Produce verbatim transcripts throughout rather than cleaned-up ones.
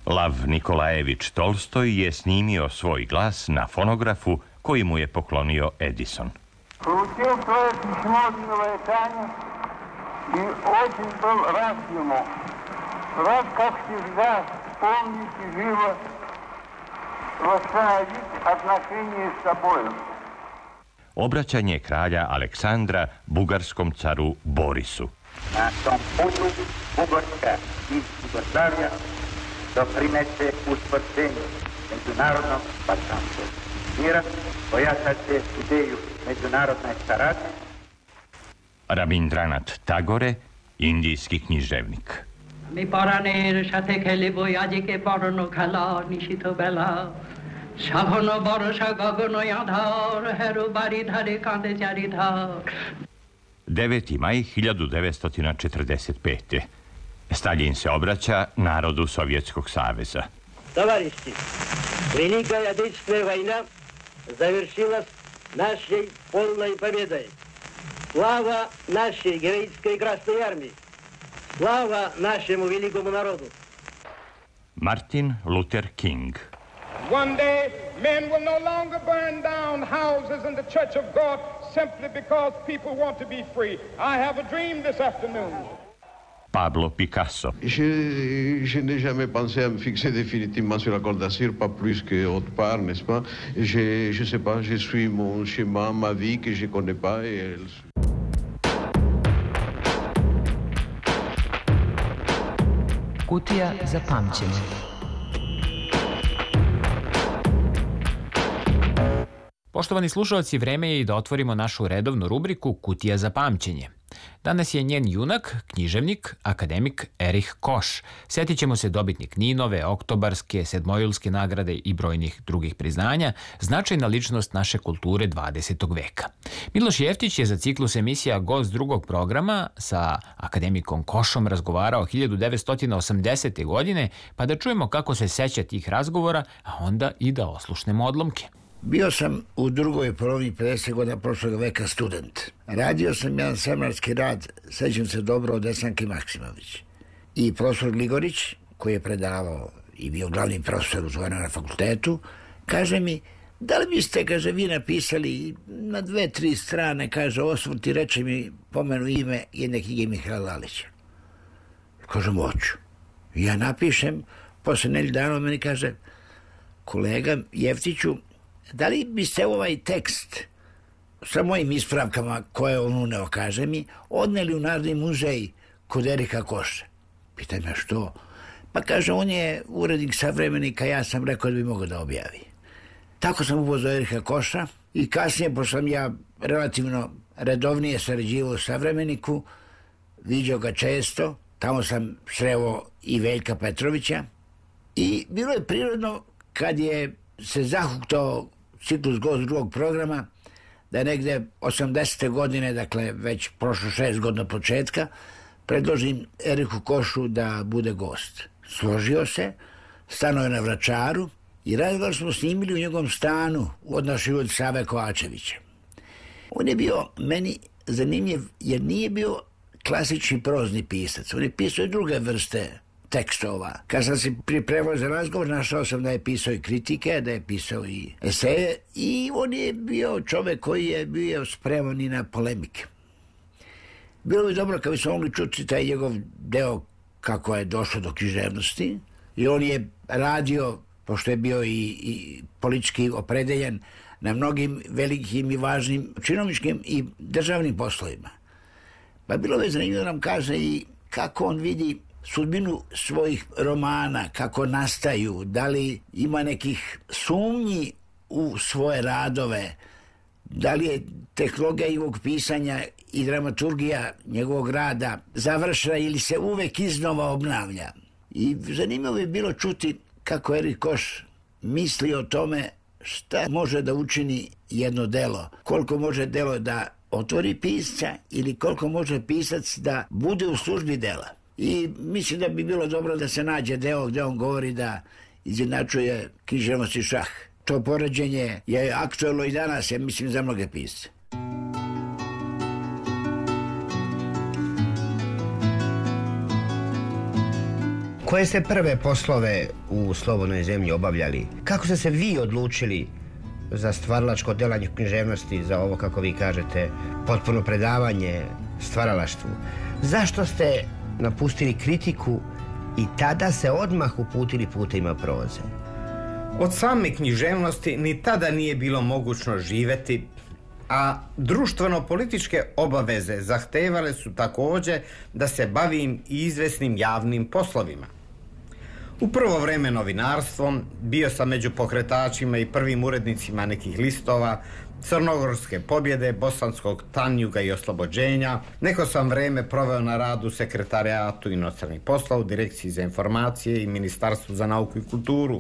Lav Nikolajević Tolstoj je snimio svoj glas na fonografu koji mu je poklonio Edison. Получил свое письмо от Николая и очень был рад ему. Рад, как всегда, помнить и живо восстановить отношения с собой. Obraćanje kralja Aleksandra bugarskom caru Borisu. Na tom putu Bugarska i Jugoslavija doprinese utvrđenju međunarodnog balkanskog mira, pojačat će ideju međunarodne saradnje. Rabindranath Tagore, indijski književnik. আমি পরাণের সাথে খেলিব আজকে পরণ খেলা নিশিত বেলা সাঘন বরষা গগন আধার হেরো বাড়ি ধারে কাঁদে চারিধার. deveti maj hiljadu devetsto četrdeset pete. Staljin se obraća narodu Sovjetskog saveza. Товарищи, Великая Отечественная война завершилась нашей полной победой. Слава нашей героической Красной Армии! Слава нашему великому народу! Martin Luther King. One day, men will no longer burn down houses in the Church of God simply because people want to be free. I have a dream this afternoon. Pablo Picasso. Je, je n'ai jamais pensé à me fixer définitivement sur la Côte d'Azur, pas plus qu'autre part, n'est-ce pas? Je, je sais pas, je suis mon chemin, ma vie que je connais pas et elle... Kutija za pamćenje. Poštovani slušalci, vreme je i da otvorimo našu redovnu rubriku Kutija za pamćenje. Danas je njen junak, književnik, akademik Erich Koš. Sjetit ćemo se dobitnik Ninove, Oktobarske, Sedmojulske nagrade i brojnih drugih priznanja, značajna ličnost naše kulture dvadesetog veka. Miloš Jeftić je za ciklus emisija Gost drugog programa sa akademikom Košom razgovarao hiljadu devetsto osamdesete. godine, pa da čujemo kako se seća tih razgovora, a onda i da oslušnemo odlomke. Bio sam u drugoj polovini pedesetih godina prošlog veka student. Radio sam jedan seminarski rad, sećam se dobro, od Desanke Maksimović. I profesor Gligorić, koji je predavao i bio glavni profesor u Zvorana na fakultetu, kaže mi, da li biste, kaže, vi napisali na dve, tri strane, kaže, osvrt i reče mi pomenu ime jedne knjige Mihajla Lalića. Kažem, hoću. Ja napišem, posle nedelju dana meni kaže, kolega Jeftiću, da li biste ovaj tekst sa mojim ispravkama koje on uneo, kaže mi, odneli u Narodni muzej kod Eriha Koša? Pitaj me što? Pa kaže, on je urednik Savremenika, ja sam rekao da bi mogao da objavi. Tako sam upoznao Eriha Koša i kasnije, pošto sam ja relativno redovnije sarađivao u Savremeniku, viđao ga često, tamo sam sreo i Veljka Petrovića i bilo je prirodno kad je se zahuktao ciklus Gost drugog programa, da je negde osamdesete godine, dakle već prošlo šest godina početka, predložim Erihu Košu da bude gost. Složio se, stano je na Vračaru i razgovor smo snimili u njegovom stanu od našeg od Save Kovačevića. On je bio meni zanimljiv jer nije bio klasični prozni pisac, on je pisao i druge vrste tekstova. Kad sam se pripremao za razgovor, našao sam da je pisao i kritike, da je pisao i eseje i on je bio čovek koji je bio spreman i na polemike. Bilo bi dobro kad bi se mogli čuti taj njegov deo kako je došao do književnosti i on je radio, pošto je bio i, i politički opredeljen, na mnogim velikim i važnim činovničkim i državnim poslovima. Pa bilo bi zanimljivo da nam kaže i kako on vidi sudbinu svojih romana, kako nastaju, da li ima nekih sumnji u svoje radove, da li je tehnologija njegovog pisanja i dramaturgija njegovog rada završena ili se uvek iznova obnavlja. I zanimljivo bi bilo čuti kako Erich Koš misli o tome šta može da učini jedno delo, koliko može delo da otvori pisca ili koliko može pisac da bude u službi dela. I mislim da bi bilo dobro da se nađe deo gde on govori da izjednačuje književnost i šah. To poređenje je aktuelno i danas, ja mislim, za mnoge pisce. Koje ste prve poslove u Slobodnoj zemlji obavljali? Kako ste se vi odlučili za stvaralačko delanje književnosti, za ovo, kako vi kažete, potpuno predavanje stvaralaštvu? Zašto ste napustili kritiku i tada se odmah uputili putima proze? Od same književnosti ni tada nije bilo mogućno živjeti, a društveno-političke obaveze zahtevale su također da se bavim izvesnim javnim poslovima. U prvo vreme novinarstvom, bio sam među pokretačima i prvim urednicima nekih listova, Crnogorske pobjede, Bosanskog Tanjuga i oslobođenja. Neko sam vreme proveo na radu u Sekretarijatu inostranih poslova, u Direkciji za informacije i Ministarstvu za nauku i kulturu.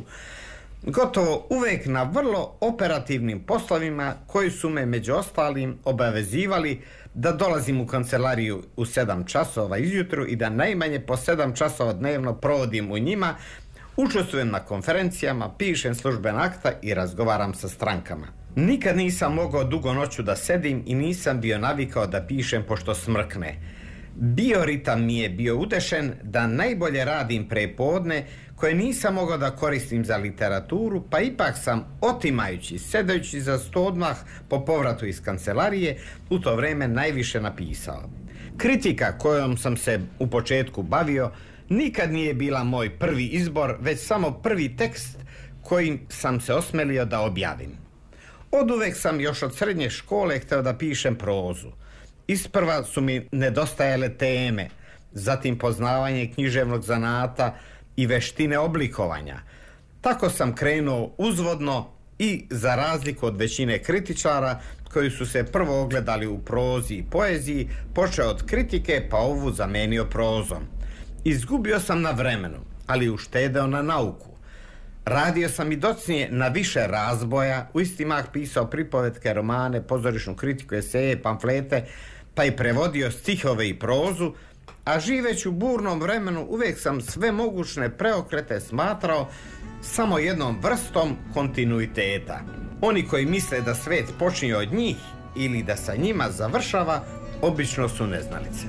Gotovo uvek na vrlo operativnim poslovima koji su me među ostalim obavezivali da dolazim u kancelariju u sedam časova izjutru i da najmanje po sedam časova dnevno provodim u njima, učestvujem na konferencijama, pišem službena akta i razgovaram sa strankama. Nikad nisam mogao dugo noću da sedim i nisam bio navikao da pišem pošto smrkne. Bioritam mi je bio udešen da najbolje radim prepodne, koje nisam mogao da koristim za literaturu, pa ipak sam, otimajući, sedajući za sto odmah po povratu iz kancelarije, u to vreme najviše napisao. Kritika kojom sam se u početku bavio nikad nije bila moj prvi izbor, već samo prvi tekst kojim sam se osmelio da objavim. Oduvek sam još od srednje škole hteo da pišem prozu. Isprva su mi nedostajale teme, zatim poznavanje književnog zanata i veštine oblikovanja. Tako sam krenuo uzvodno i, za razliku od većine kritičara koji su se prvo ogledali u prozi i poeziji, počeo od kritike pa ovu zamenio prozom. Izgubio sam na vremenu, ali uštedeo na nauku. Radio sam i docnije na više razboja, u isti mah pisao pripovetke, romane, pozorišnu kritiku, eseje, pamflete, pa i prevodio stihove i prozu, a živeći u burnom vremenu uvijek sam sve mogućne preokrete smatrao samo jednom vrstom kontinuiteta. Oni koji misle da svet počinje od njih ili da sa njima završava, obično su neznalice.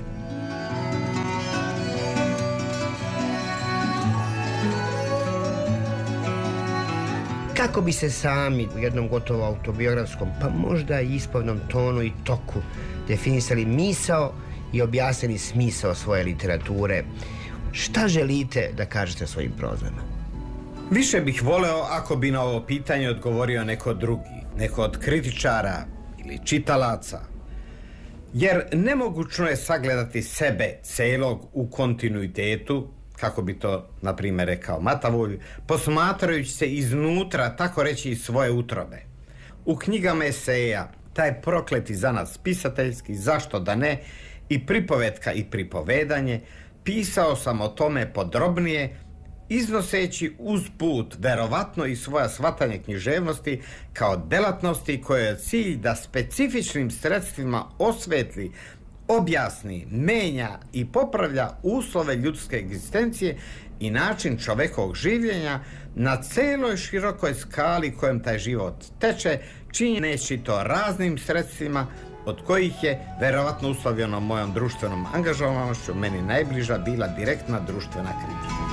Kako bi se sami u jednom gotovo autobiografskom, pa možda i ispovnom tonu i toku definisali misao i objasnili smisao svoje literature, šta želite da kažete svojim prozama? Više bih voleo ako bi na ovo pitanje odgovorio neko drugi, neko od kritičara ili čitalaca. Jer nemogućno je sagledati sebe celog u kontinuitetu, kako bi to, na primjer, rekao Matavulj, posmatrajući se iznutra, tako reći, iz svoje utrobe. U knjigama eseja, taj prokleti zanac pisateljski, zašto da ne, i pripovetka i pripovedanje, pisao sam o tome podrobnije, iznoseći uz put verovatno i svoja shvatanje književnosti kao delatnosti koje je cilj da specifičnim sredstvima osvetli, objasni, menja i popravlja uslove ljudske egzistencije i način čovekovog življenja na celoj širokoj skali kojem taj život teče, čineći to raznim sredstvima, od kojih je, verovatno uslovljeno mojom društvenom angažovanošću, meni najbliža bila direktna društvena kritika.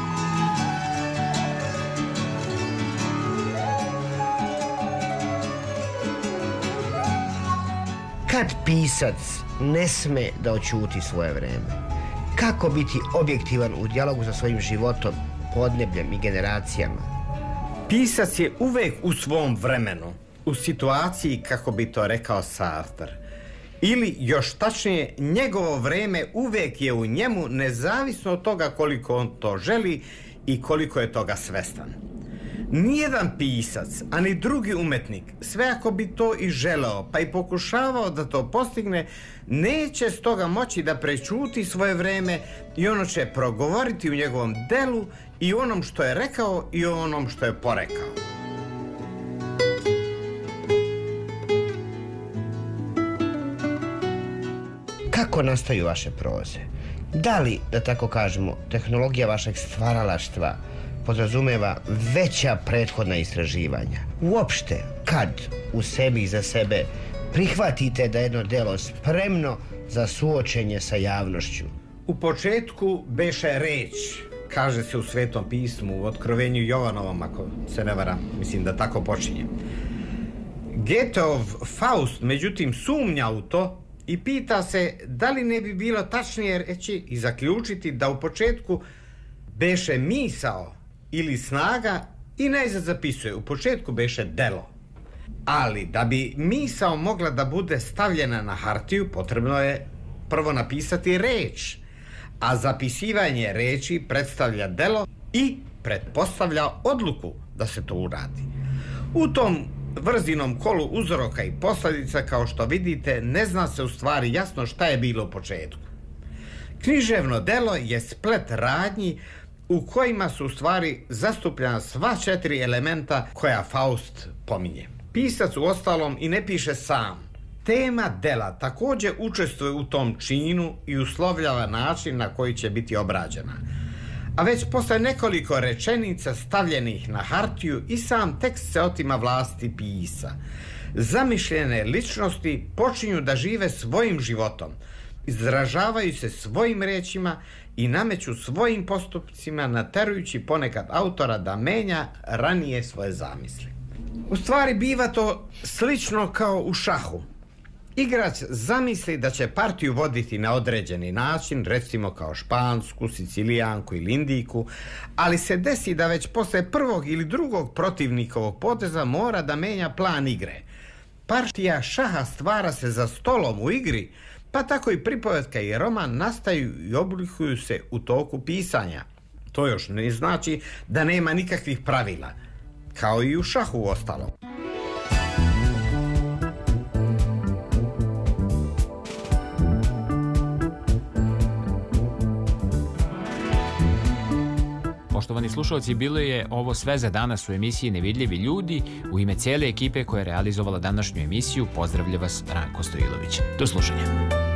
Kad pisac ne sme da oćuti svoje vreme? Kako biti objektivan u dijalogu sa svojim životom, podnebljem i generacijama? Pisac je uvek u svom vremenu, u situaciji, kako bi to rekao Sartre. Ili, još tačnije, njegovo vreme uvek je u njemu, nezavisno od toga koliko on to želi i koliko je toga svestan. Nijedan pisac, ani drugi umetnik, sve ako bi to i želeo, pa i pokušavao da to postigne, neće stoga moći da prećuti svoje vreme i ono će progovoriti u njegovom delu i onom što je rekao i onom što je porekao. Kako nastaju vaše proze? Da li, da tako kažemo, tehnologija vašeg stvaralaštva podrazumeva veća prethodna istraživanja? Uopšte, kad u sebi i za sebe prihvatite da je jedno delo spremno za suočenje sa javnošću? U početku beše reč, kaže se u Svetom pismu, u Otkrovenju Jovanovom, ako se ne varam, mislim da tako počinje. Goetheov Faust, međutim, sumnja u to i pita se da li ne bi bilo tačnije reći i zaključiti da u početku beše misao ili snaga i najzad zapisuje, u početku beše delo. Ali da bi misao mogla da bude stavljena na hartiju, potrebno je prvo napisati reč, a zapisivanje reči predstavlja delo i pretpostavlja odluku da se to uradi. U tom vrzinom kolu uzroka i posljedica, kao što vidite, ne zna se u stvari jasno šta je bilo u početku. Književno delo je splet radnji u kojima su u stvari zastupljena sva četiri elementa koja Faust pominje. Pisac u ostalom i ne piše sam. Tema dela također učestvuje u tom činu i uslovljava način na koji će biti obrađena. A već posle nekoliko rečenica stavljenih na hartiju i sam tekst se otima vlasti pisa. Zamišljene ličnosti počinju da žive svojim životom, izražavaju se svojim riječima i nameću svojim postupcima, naterujući ponekad autora da menja ranije svoje zamisli. U stvari biva to slično kao u šahu. Igrač zamisli da će partiju voditi na određeni način, recimo kao špansku, sicilijanku ili indijku, ali se desi da već posle prvog ili drugog protivnikovog poteza mora da menja plan igre. Partija šaha stvara se za stolom u igri, pa tako i pripovetka i roman nastaju i oblikuju se u toku pisanja. To još ne znači da nema nikakvih pravila, kao i u šahu u ostalom. Poštovani slušalci, bilo je ovo sve za danas u emisiji Nevidljivi ljudi. U ime cijele ekipe koja je realizovala današnju emisiju pozdravlja vas Ranko Stojilović. Do slušanja.